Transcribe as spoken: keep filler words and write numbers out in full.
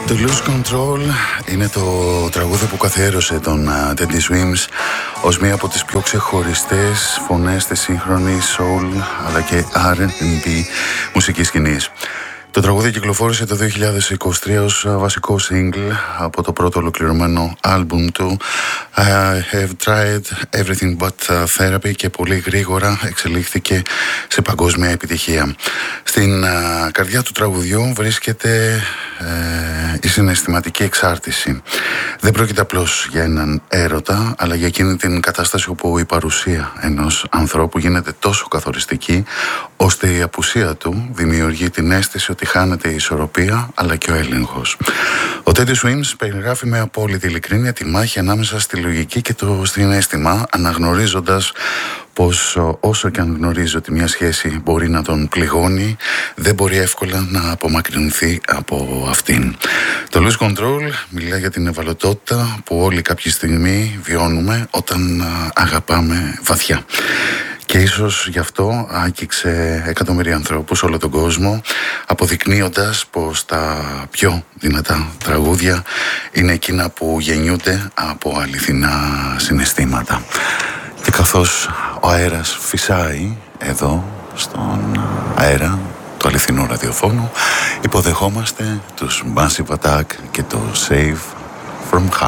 Το Lose Control είναι το τραγούδι που καθιέρωσε τον uh, Teddy Swims ως μία από τις πιο ξεχωριστές φωνές της σύγχρονης soul αλλά και αρ εντ μπι μουσικής σκηνής. Το τραγούδι κυκλοφόρησε το δύο χιλιάδες είκοσι τρία ως βασικό single από το πρώτο ολοκληρωμένο άλμπουμ του I have tried everything but therapy και πολύ γρήγορα εξελίχθηκε σε παγκόσμια επιτυχία. Στην uh, καρδιά του τραγουδιού βρίσκεται uh, η συναισθηματική εξάρτηση. Δεν πρόκειται απλώς για έναν έρωτα, αλλά για εκείνη την κατάσταση όπου η παρουσία ενός ανθρώπου γίνεται τόσο καθοριστική, ώστε η απουσία του δημιουργεί την αίσθηση ότι χάνεται η ισορροπία αλλά και ο έλεγχος. Ο Teddy Swims περιγράφει με απόλυτη ειλικρίνεια τη μάχη ανάμεσα στη λογική και το συναίσθημα, αναγνωρίζοντας πως όσο και αν γνωρίζει ότι μια σχέση μπορεί να τον πληγώνει, δεν μπορεί εύκολα να απομακρυνθεί από αυτήν. Το Lose Control μιλάει για την ευαλωτότητα που όλοι κάποια στιγμή βιώνουμε όταν αγαπάμε βαθιά. Και ίσως γι' αυτό άγγιξε εκατομμύρια ανθρώπους όλο τον κόσμο, αποδεικνύοντας πως τα πιο δυνατά τραγούδια είναι εκείνα που γεννιούνται από αληθινά συναισθήματα. Και καθώς ο αέρας φυσάει εδώ στον αέρα του αληθινού ραδιοφώνου, υποδεχόμαστε τους Massive Attack και το Save from Heart.